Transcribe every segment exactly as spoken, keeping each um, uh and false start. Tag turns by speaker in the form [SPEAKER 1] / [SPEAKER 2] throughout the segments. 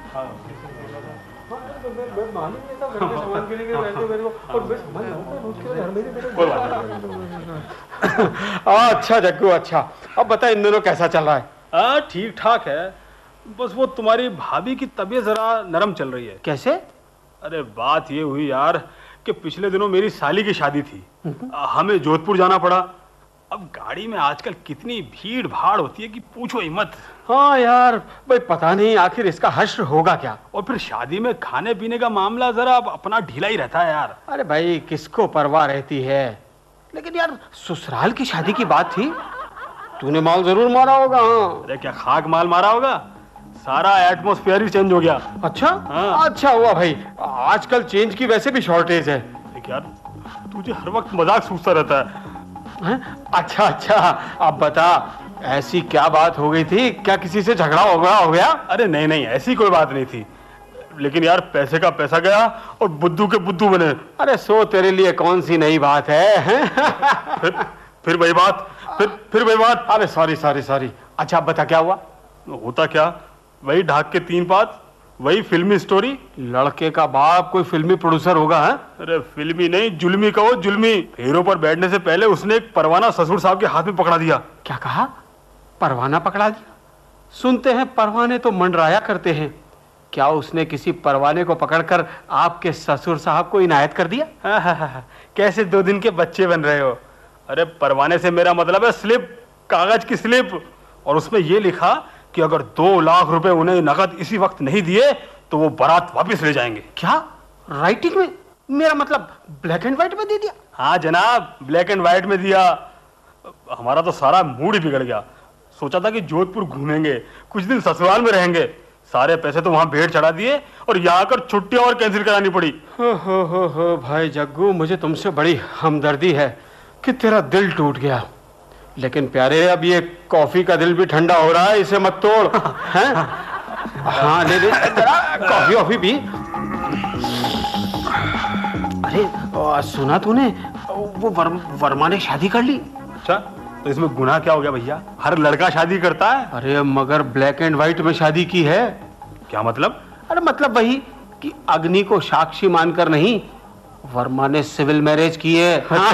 [SPEAKER 1] अच्छा जग्गू, अच्छा अब बता इन दिनों कैसा चल रहा है?
[SPEAKER 2] हाँ ठीक ठाक है, बस वो तुम्हारी भाभी की तबीयत जरा नरम चल रही है।
[SPEAKER 1] कैसे?
[SPEAKER 2] अरे बात ये हुई यार कि पिछले दिनों मेरी साली की शादी थी, हमें जोधपुर जाना पड़ा। अब गाड़ी में आजकल कितनी भीड़ भाड़ होती है कि पूछो ही मत।
[SPEAKER 1] हाँ यार भाई, पता नहीं आखिर इसका हश्र होगा क्या।
[SPEAKER 2] और फिर शादी में खाने पीने का मामला जरा अब अपना ढीला ही रहता है यार।
[SPEAKER 1] अरे भाई किसको परवाह रहती है, लेकिन यार ससुराल की शादी की बात थी, तूने माल जरूर मारा होगा। हाँ।
[SPEAKER 2] अरे क्या खाक माल मारा होगा, सारा एटमॉस्फेयर ही चेंज हो गया।
[SPEAKER 1] अच्छा
[SPEAKER 2] हाँ।
[SPEAKER 1] अच्छा हुआ भाई, आजकल चेंज की वैसे भी शॉर्टेज है।
[SPEAKER 2] यार तुझे हर वक्त मजाक सूझता रहता है।
[SPEAKER 1] हैं? अच्छा अच्छा अब बता, ऐसी क्या बात हो गई थी? क्या किसी से झगड़ा हो गया हो गया?
[SPEAKER 2] अरे नहीं नहीं, ऐसी कोई बात नहीं थी, लेकिन यार पैसे का पैसा गया और बुद्धू के बुद्धू बने।
[SPEAKER 1] अरे सो तेरे लिए कौन सी नई बात है, है?
[SPEAKER 2] फिर फिर वही बात फिर फिर वही बात
[SPEAKER 1] अरे सॉरी सॉरी सॉरी। अच्छा अब बता क्या हुआ?
[SPEAKER 2] होता क्या, वही ढाक के तीन पात, वही फिल्मी स्टोरी।
[SPEAKER 1] लड़के का बाप कोई फिल्मी प्रोड्यूसर होगा? है?
[SPEAKER 2] अरे फिल्मी नहीं, जुल्मी कहो जुल्मी। हीरो पर बैठने से पहले उसने एक परवाना ससुर साहब के हाथ में पकड़ा दिया।
[SPEAKER 1] क्या कहा? परवाना पकड़ा दिया? सुनते हैं परवाने तो मंडराया करते हैं, क्या उसने किसी परवाने को पकड़कर आपके ससुर साहब को इनायत कर दिया?
[SPEAKER 2] हाँ हाँ हाँ, कैसे दो दिन के बच्चे बन रहे हो। अरे परवाने से मेरा मतलब है स्लिप, कागज की स्लिप, और उसमें यह लिखा कि अगर दो लाख रुपए उन्हें नकद इसी वक्त नहीं दिए तो वो बारात वापस ले जाएंगे।
[SPEAKER 1] क्या राइटिंग में? मेरा मतलब ब्लैक एंड व्हाइट में दे दिया?
[SPEAKER 2] हाँ जनाब, ब्लैक एंड व्हाइट में दिया। हमारा तो सारा मूड ही बिगड़ गया। सोचा था कि जोधपुर घूमेंगे, कुछ दिन ससुराल में रहेंगे, सारे पैसे तो वहां भेड़ चढ़ा दिए और यहाँ आकर छुट्टी और कैंसिल करानी पड़ी।
[SPEAKER 1] हो हो हो हो भाई जग्गू, मुझे तुमसे बड़ी हमदर्दी है कि तेरा दिल टूट गया, लेकिन प्यारे अब ये कॉफी का दिल भी ठंडा हो रहा है, इसे मत तोड़। हैं? हाँ ले ले जरा कॉफी वॉफी भी। अरे सुना तूने, वो वर, वर्मा ने शादी कर ली।
[SPEAKER 2] अच्छा तो इसमें गुनाह क्या हो गया भैया, हर लड़का शादी करता है।
[SPEAKER 1] अरे मगर ब्लैक एंड व्हाइट में शादी की है।
[SPEAKER 2] क्या मतलब?
[SPEAKER 1] अरे मतलब वही कि अग्नि को साक्षी मानकर नहीं, वर्मा ने सिविल मैरिज की है।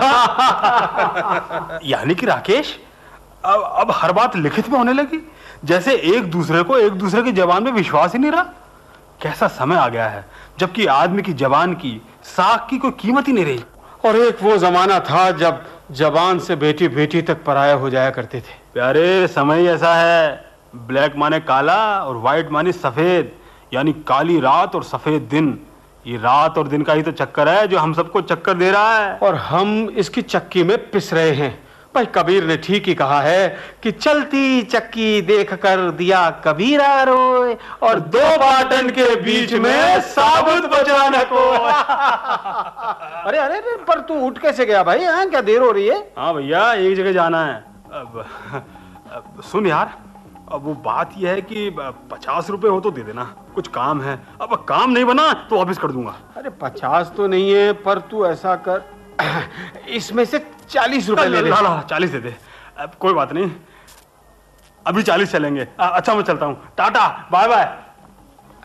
[SPEAKER 2] यानी कि राकेश अब अब हर बात लिखित में होने लगी, जैसे एक दूसरे को एक दूसरे की जबान में विश्वास ही नहीं रहा। कैसा समय आ गया है जबकि आदमी की जबान की, साख की कोई कीमत ही नहीं रही।
[SPEAKER 1] और एक वो जमाना था जब जबान से बेटी बेटी तक पराया हो जाया करते थे।
[SPEAKER 2] प्यारे समय ही ऐसा है, ब्लैक माने काला और व्हाइट माने सफेद, यानी काली रात और सफेद दिन। ये रात और दिन का ही तो चक्कर है जो हम सबको चक्कर दे रहा है,
[SPEAKER 1] और हम इसकी चक्की में पिस रहे हैं। भाई कबीर ने ठीक ही कहा है कि चलती चक्की देख कर दिया कबीरा रोए, और दो बाटन के बीच में साबुत बचा न कोई। अरे अरे पर तू उठ कैसे गया भाई? हाँ क्या देर हो रही है?
[SPEAKER 2] हाँ भैया एक जगह जाना है। अब, अब सुन यार, अब वो बात यह है कि पचास रुपए हो तो दे देना, कुछ काम है। अब काम नहीं बना तो वापस कर दूंगा।
[SPEAKER 1] अरे पचास तो नहीं है, पर तू ऐसा कर, इसमें से चालीस रुपए ले ले।
[SPEAKER 2] ला ला चालीस दे दे। अब कोई बात नहीं, अभी चालीस चलेंगे। अच्छा मैं चलता हूँ, टाटा बाय बाय।